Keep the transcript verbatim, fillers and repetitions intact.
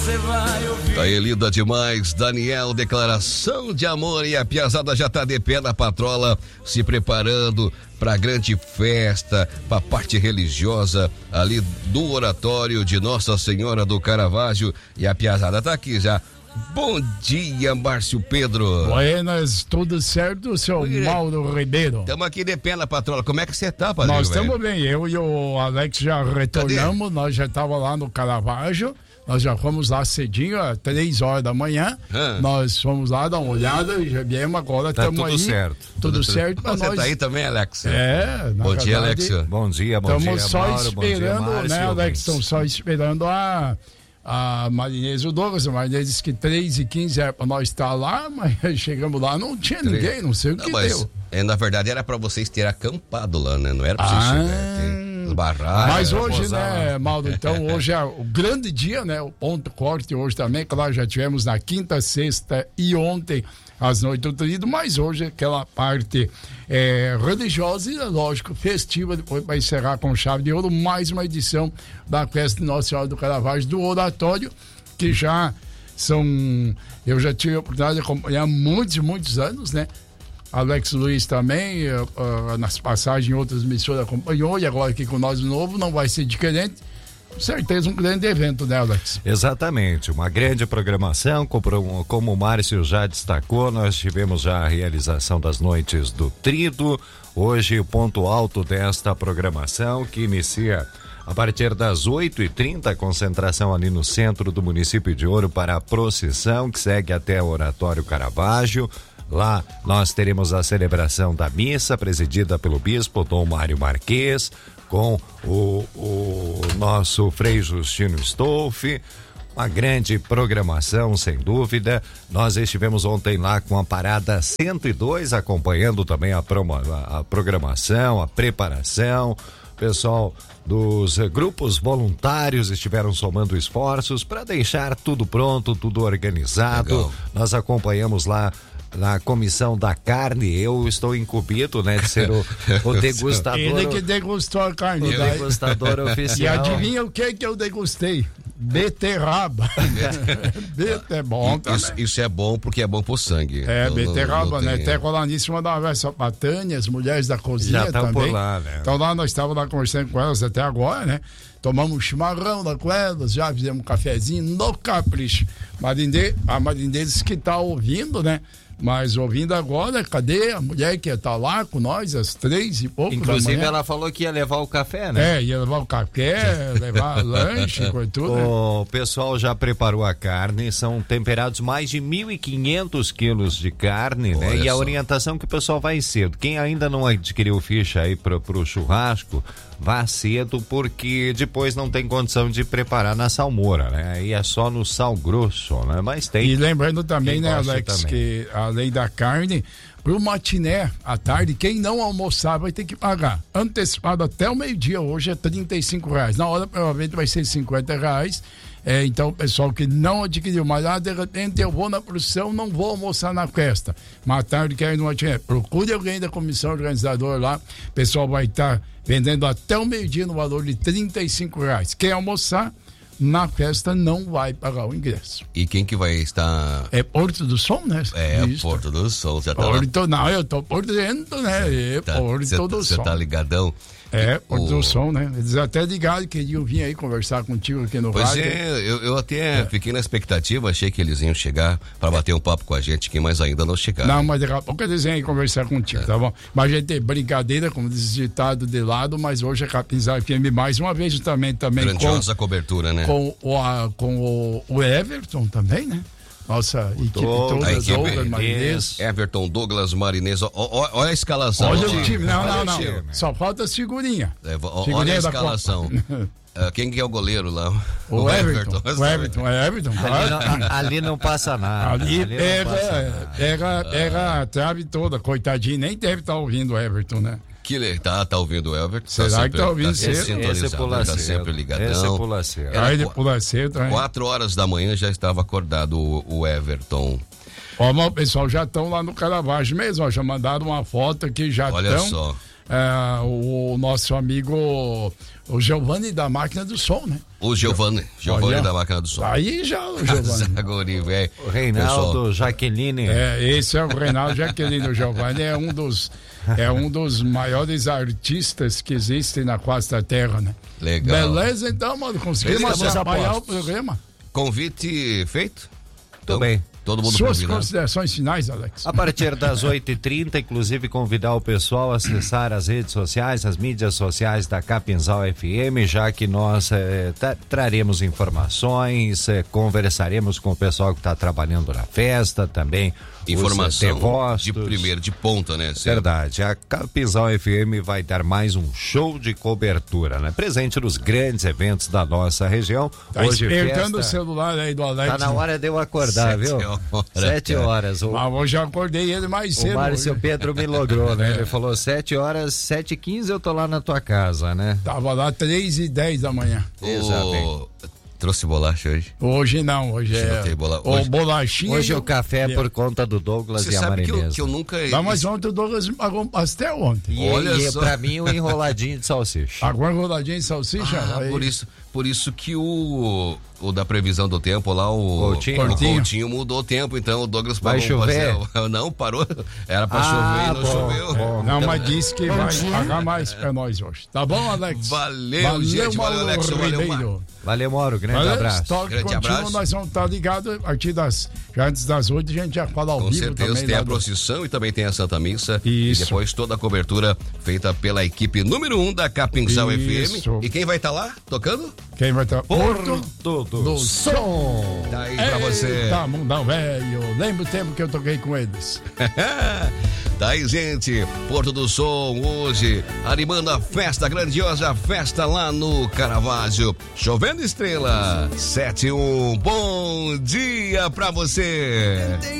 você vai ouvir. Tá aí, linda demais, Daniel, declaração de amor, e a piazada já tá de pé na patrola, se preparando pra grande festa, pra parte religiosa ali do oratório de Nossa Senhora do Caravaggio, e a piazada tá aqui já. Bom dia, Márcio Pedro. Buenas, tudo certo, seu Oi, Mauro Ribeiro? Estamos aqui de pé na patrola, como é que você tá, padre? Nós estamos bem, eu e o Alex já retornamos. Cadê? Nós já estávamos lá no Caravaggio, nós já fomos lá cedinho, às três horas da manhã, ah. nós fomos lá dar uma olhada e já viemos, agora estamos tá aí. Tudo certo. Tudo, tudo certo para nós. Você tá aí também, Alex? É, Bom verdade, dia, Alex. Bom dia, bom dia, Estamos só Mauro, esperando, bom dia, Márcio, né, Alex? Estamos só esperando a... A Marinês e o Douglas, a Marinês disse que três e quinze era pra nós estar lá, mas chegamos lá, não tinha ninguém, não sei o não, que mas, deu. É, na verdade era pra vocês terem acampado lá, né? Não era pra vocês ah, chegarem, barracos. Mas hoje, né, lá. Mauro, então hoje é o grande dia, né? O ponto corte hoje também, claro, já tivemos na quinta, sexta e ontem às noites do trido, mas hoje aquela parte é, religiosa e, lógico, festiva, depois vai encerrar com chave de ouro mais uma edição da festa de Nossa Senhora do Caravaggio do Oratório, que já são, eu já tive a oportunidade de acompanhar há muitos, muitos anos, né? Alex Luiz também, uh, uh, nas passagens em outras missiones acompanhou, e agora aqui com nós de novo não vai ser diferente. Com certeza um grande evento, né, Alex? Exatamente, uma grande programação, como, como o Márcio já destacou, nós tivemos já a realização das noites do Trido, hoje o ponto alto desta programação que inicia a partir das oito e trinta, concentração ali no centro do município de Ouro para a procissão que segue até o Oratório Caravaggio. Lá nós teremos a celebração da missa presidida pelo bispo Dom Mário Marques, com o, o nosso Frei Justino Stolfi. Uma grande programação, sem dúvida. Nós estivemos ontem lá com a parada cento e dois, acompanhando também a, promo, a, a programação, a preparação. Pessoal dos grupos voluntários estiveram somando esforços para deixar tudo pronto, tudo organizado. Legal. Nós acompanhamos lá na comissão da carne, eu estou incumbido, né, de ser o, o degustador. Ele que degustou a carne. O degustador oficial. E adivinha o que que eu degustei? Beterraba. Bete é bom também. Isso, isso é bom porque é bom pro sangue. É, então, beterraba, não, não né? tem... Até colaníssima da Versa Patânia, as mulheres da cozinha já também. por lá, né? Então lá nós estávamos lá conversando com elas até agora, né? Tomamos um chimarrão lá com elas, já fizemos um cafezinho no capricho. Marindê, a Marindê disse que tá ouvindo, né? Mas ouvindo agora, cadê a mulher que ia estar lá com nós às três e pouco Inclusive da manhã? ela falou que ia levar o café, né? É, ia levar o café, levar lanche, coisa tudo. O né? pessoal já preparou a carne, são temperados mais de mil e quinhentos quilos de carne, né? Olha E a só. orientação que o pessoal vai cedo. Quem ainda não adquiriu ficha aí pro, pro churrasco, vá cedo, porque depois não tem condição de preparar na salmoura, né? Aí é só no sal grosso, né? Mas tem. E lembrando também, Quem né, gosta Alex, também. que além da carne, pro matiné à tarde, quem não almoçar vai ter que pagar. Antecipado até o meio-dia, hoje é trinta e cinco reais. Na hora, provavelmente, vai ser cinquenta reais. É, então, o pessoal que não adquiriu, mas ah, de repente eu vou na produção, não vou almoçar na festa. Mas à tarde quer ir no matiné. Procure alguém da comissão organizadora lá. O pessoal vai estar vendendo até o meio-dia no valor de trinta e cinco reais. Quem almoçar na festa não vai pagar o ingresso. E quem que vai estar... É Porto do Sol, né? É, Isso. Porto do Sol. Você tá Porto, lá... não, eu tô por dentro, né? É tá, Porto cê, do Sol. Você tá ligadão? É, Porto o... do Sol, né? Eles até ligaram que queriam vir aí conversar contigo aqui no pois rádio. Pois é, eu, eu até é. fiquei na expectativa, achei que eles iam chegar para bater um papo com a gente, que mais ainda não chegaram. Não, mas daqui a pouco eles vêm aí conversar contigo, é. tá bom? Mas a gente tem brincadeira, como diz ditado de lado, mas hoje a Capinzar F M mais uma vez também, também grandiosa com, cobertura, né? Com, o, a, com o, o Everton também, né? Nossa o equipe toda, a equipe, Douglas Marinês. Everton, Douglas Marinês, ó, ó, olha a escalação. Olha ó, o time, não, olha não, não. time. Só falta a figurinha. É, ó, figurinha olha a da escalação. Uh, quem que é o goleiro lá? O, o Everton. Everton. O Everton, é Everton. Ali não, ali não passa nada. Ali, ali pega, nada. pega, pega a trave toda, coitadinho, nem deve estar ouvindo o Everton, né? Que ele tá, tá ouvindo o Everton? Será tá sempre, que tá ouvindo tá sempre cedo? sintonizado, Esse pula tá sempre ligadão. Esse pula cedo. Aí ele pula cedo, hein? Quatro horas da manhã já estava acordado o, o Everton. Ó, mas o pessoal já estão lá no Caravaggio mesmo, ó, já mandaram uma foto aqui, já Olha estão. só. é, o, o nosso amigo, o Giovanni da Máquina do Som, né? O Giovanni, Giovanni Olha, da Máquina do Som. Aí já o Giovanni. Zagori, velho. O Reinaldo Pessoal. Jaqueline. É, esse é o Reinaldo Jaqueline. O Giovanni é um dos, é um dos maiores artistas que existem na face da terra, né? Legal. Beleza, então, mano. Conseguimos acompanhar o programa. Convite feito? Tudo bem. Todo mundo Suas convidado. considerações finais, Alex. A partir das oito e trinta, inclusive convidar o pessoal a acessar as redes sociais, as mídias sociais da Capinzal F M, já que nós eh, tra- traremos informações, eh, conversaremos com o pessoal que está trabalhando na festa também. Informação de primeiro, de ponta, né? Certo? Verdade. A Capinzal F M vai dar mais um show de cobertura, né? Presente nos grandes eventos da nossa região. Tá Hoje espertando festa... o celular aí do Alex. Tá na hora de eu acordar, Sete viu? horas. Sete horas. O, Mas hoje eu acordei ele mais cedo. o Márcio hoje. Pedro me logrou, né? Ele falou sete horas, sete e quinze eu tô lá na tua casa, né? Tava lá três e dez da manhã. O... Trouxe bolacha hoje? Hoje não, hoje Hoje é não tem bola- o hoje- bolachinha. Hoje e o café é por conta do Douglas Você e a sabe que eu, Marinesa. que eu nunca... Não, mas ontem o Douglas pagou um pastel ontem. E, Olha e só. pra mim um enroladinho de salsicha. Agora enroladinha em salsicha. Ah, aí. por isso, por isso que o, o da previsão do tempo lá, o Coutinho. o Coutinho. Coutinho mudou o tempo, então o Douglas Vai pagou um chover? pastel. Não, parou. Era pra Ah, chover e não bom, choveu. bom. Não, mas disse que vai pagar mais pra nós hoje. Tá bom, Alex? Valeu, gente. Valeu, Mauro Alex. Valeu, Ribeiro. Mar- Valeu, Mauro. Grande Valeu, abraço. estoque Grande contínuo, abraço. nós vamos estar ligados a partir das. Já antes das oito, a gente já fala ao Com vivo certeza também. tem lá a do- procissão e também tem a Santa Missa. Isso. E depois toda a cobertura feita pela equipe número um da Capinzal F M. Isso. E quem vai estar lá tocando? Quem vai estar? Porto do, do Som. Tá aí pra você. Tá, mundão velho. Lembra o tempo que eu toquei com eles. Tá aí, gente. Porto do Som hoje, animando a festa, a grandiosa festa lá no Caravaggio. Chovendo estrela. sete e um. Bom dia pra você.